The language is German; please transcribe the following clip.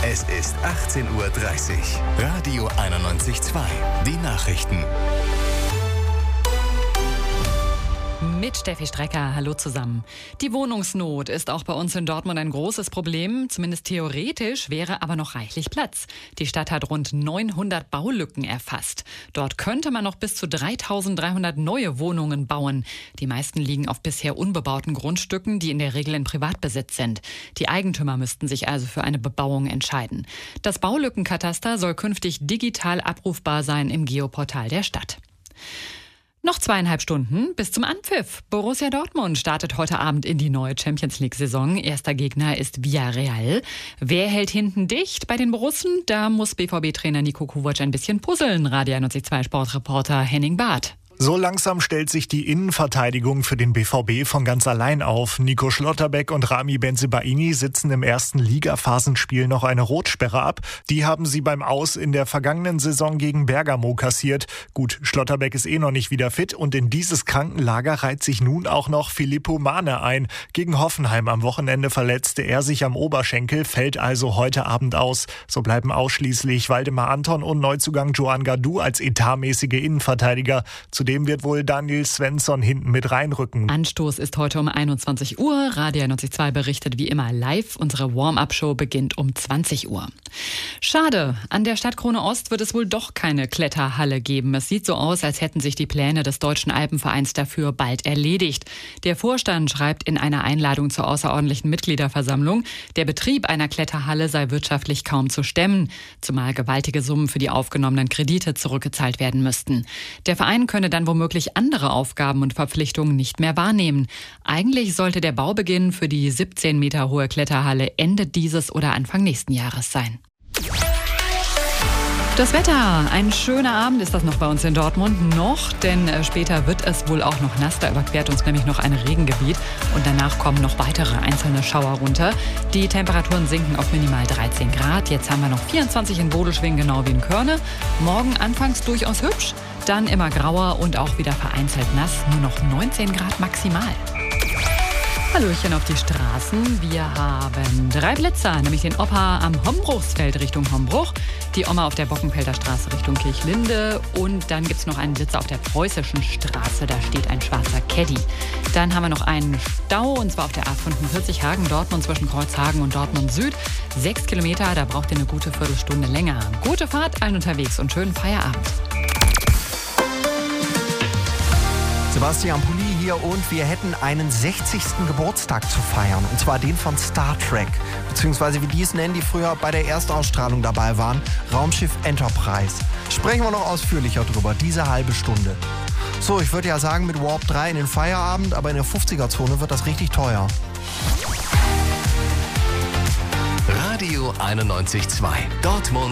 Es ist 18:30 Uhr. Radio 91.2. Die Nachrichten. Mit Steffi Strecker, hallo zusammen. Die Wohnungsnot ist auch bei uns in Dortmund ein großes Problem. Zumindest theoretisch wäre aber noch reichlich Platz. Die Stadt hat rund 900 Baulücken erfasst. Dort könnte man noch bis zu 3.300 neue Wohnungen bauen. Die meisten liegen auf bisher unbebauten Grundstücken, die in der Regel in Privatbesitz sind. Die Eigentümer müssten sich also für eine Bebauung entscheiden. Das Baulückenkataster soll künftig digital abrufbar sein im Geoportal der Stadt. Noch 2,5 Stunden bis zum Anpfiff. Borussia Dortmund startet heute Abend in die neue Champions-League-Saison. Erster Gegner ist Villarreal. Wer hält hinten dicht bei den Borussen? Da muss BVB-Trainer Niko Kovac ein bisschen puzzeln. Radio 91.2 Sportreporter Henning Barth. So langsam stellt sich die Innenverteidigung für den BVB von ganz allein auf. Nico Schlotterbeck und Rami Bensebaini sitzen im ersten Ligaphasenspiel noch eine Rotsperre ab. Die haben sie beim Aus in der vergangenen Saison gegen Bergamo kassiert. Gut, Schlotterbeck ist noch nicht wieder fit und in dieses Krankenlager reiht sich nun auch noch Filippo Mane ein. Gegen Hoffenheim am Wochenende verletzte er sich am Oberschenkel, fällt also heute Abend aus. So bleiben ausschließlich Waldemar Anton und Neuzugang Joan Gadou als etatmäßige Innenverteidiger. Zudem wird wohl Daniel Svensson hinten mit reinrücken. Anstoß ist heute um 21 Uhr. Radio 92.2 berichtet wie immer live. Unsere Warm-up-Show beginnt um 20 Uhr. Schade, an der Stadtkrone Ost wird es wohl doch keine Kletterhalle geben. Es sieht so aus, als hätten sich die Pläne des Deutschen Alpenvereins dafür bald erledigt. Der Vorstand schreibt in einer Einladung zur außerordentlichen Mitgliederversammlung, der Betrieb einer Kletterhalle sei wirtschaftlich kaum zu stemmen, zumal gewaltige Summen für die aufgenommenen Kredite zurückgezahlt werden müssten. Der Verein könne dann womöglich andere Aufgaben und Verpflichtungen nicht mehr wahrnehmen. Eigentlich sollte der Baubeginn für die 17 Meter hohe Kletterhalle Ende dieses oder Anfang nächsten Jahres sein. Das Wetter, ein schöner Abend ist das noch bei uns in Dortmund noch, denn später wird es wohl auch noch nass, da überquert uns nämlich noch ein Regengebiet und danach kommen noch weitere einzelne Schauer runter. Die Temperaturen sinken auf minimal 13 Grad, jetzt haben wir noch 24 in Bodelschwing, genau wie in Körne. Morgen anfangs durchaus hübsch, dann immer grauer und auch wieder vereinzelt nass, nur noch 19 Grad maximal. Hallöchen auf die Straßen. Wir haben 3 Blitzer, nämlich den Opa am Hombruchsfeld Richtung Hombruch, die Oma auf der Bockenfelder Straße Richtung Kirchlinde und dann gibt es noch einen Blitzer auf der Preußischen Straße, da steht ein schwarzer Caddy. Dann haben wir noch einen Stau und zwar auf der A45 Hagen-Dortmund zwischen Kreuzhagen und Dortmund Süd. 6 Kilometer, da braucht ihr eine gute Viertelstunde länger. Gute Fahrt, allen unterwegs und schönen Feierabend. Sebastian Pulli hier und wir hätten einen 60. Geburtstag zu feiern. Und zwar den von Star Trek. Beziehungsweise wie die es nennen, die früher bei der Erstausstrahlung dabei waren. Raumschiff Enterprise. Sprechen wir noch ausführlicher drüber, diese halbe Stunde. So, ich würde ja sagen mit Warp 3 in den Feierabend, aber in der 50er-Zone wird das richtig teuer. Radio 91.2. Dortmund.